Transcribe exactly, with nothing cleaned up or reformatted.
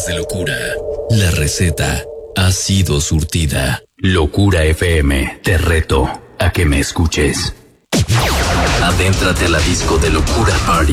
de locura. La receta ha sido surtida. Locura F M, te reto a que me escuches. Adéntrate a la disco de Locura Party